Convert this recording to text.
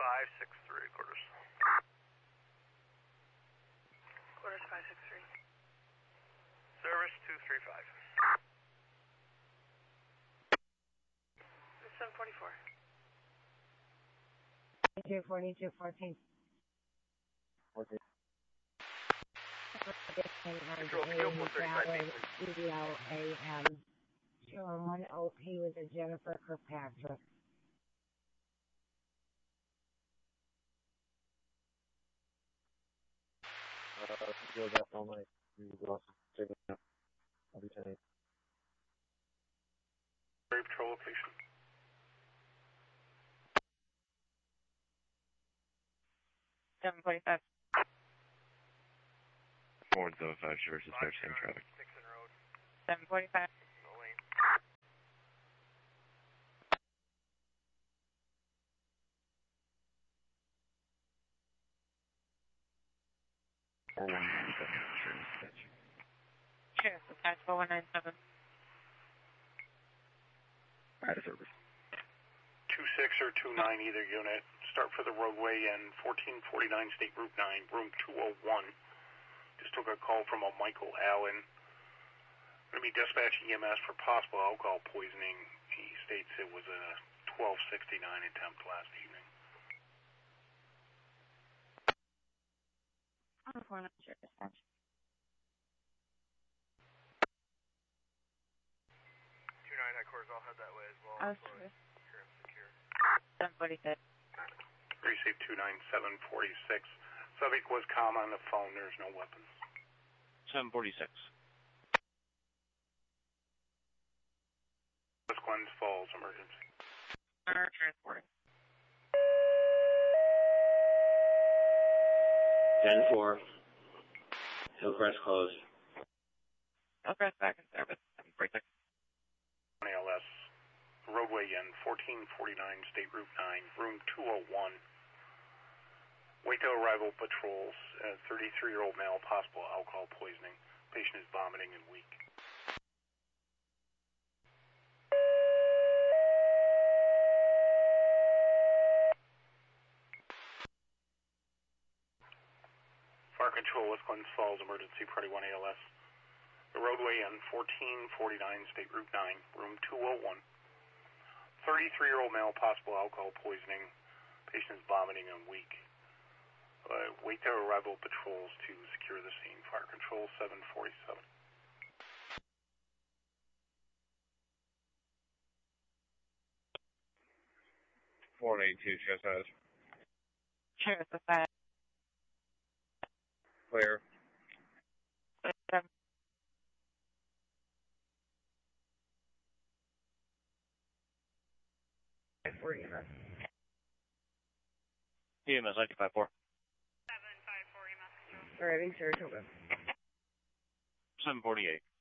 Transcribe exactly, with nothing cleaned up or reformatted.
five six three, quarters. Quarters five six three. Service two three five. seven forty-four. Two forty-two fourteen. Okay. Control, Q four thirty-five, E D L A M. Showing one O P with a Jennifer Kirkpatrick. Uh, go back all night. You go off. Take it out. I'll be ten eight. Patrol location. seven forty-five. Ford zero five, short dispatch, same traffic. Dixon Road. seven forty-five. No lane. four one nine seven, short dispatch. Sure, dispatch four one nine seven. Out of service. two six or two nine, either unit. Start for the roadway and fourteen forty-nine State Route nine, room two oh one. Just took a call from a Michael Allen. Going to be dispatching E M S for possible alcohol poisoning. He states it was a twelve sixty-nine attempt last evening. four nine, sure, dispatch. two nine headquarters, I'll head that way as well. Oh, so sure. secure and secure. seven forty-six. Receive two nine seven forty-six. Subject was calm on the phone. There's no weapons. seven forty-six. West Glens Falls, emergency. Center transporting. ten four. Hillcrest closed. Hillcrest back in service. seven forty-six. A L S. Roadway in fourteen forty-nine State Route nine, room two oh one. Wait till arrival patrols. Uh, thirty-three-year-old male, possible alcohol poisoning. Patient is vomiting and weak. Fire control, West Glens Falls, emergency party one A L S. The roadway in fourteen forty-nine State Route nine, room two oh one. thirty-three-year-old male, possible alcohol poisoning. Patient is vomiting and weak. Uh, wait their arrival patrols to secure the scene. Fire control seven forty-seven. four eighty-two, chest Sure, dispatch. Clear. seven. Where you at? E M S nine five four. seven five four E M S. Driving Saratoga. seven forty-eight.